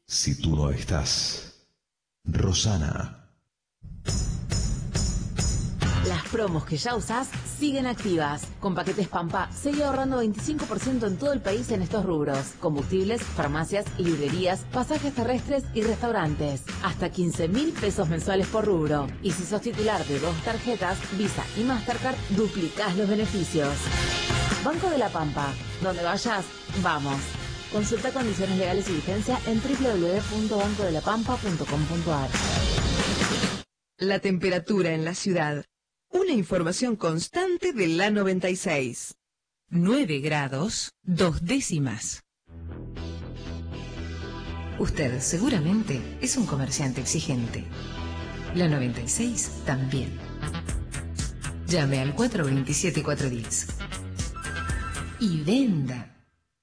Si tú no estás, Rosana. Las promos que ya usás siguen activas. Con paquetes Pampa, seguí ahorrando 25% en todo el país en estos rubros. Combustibles, farmacias, librerías, pasajes terrestres y restaurantes. Hasta 15.000 pesos mensuales por rubro. Y si sos titular de 2 tarjetas, Visa y Mastercard, duplicás los beneficios. Banco de la Pampa. Donde vayas, vamos. Consulta condiciones legales y vigencia en www.bancodelapampa.com.ar. La temperatura en la ciudad. Una información constante de la 96. 9 grados, 2 décimas. Usted seguramente es un comerciante exigente. La 96 también. Llame al 427-410. Y venda.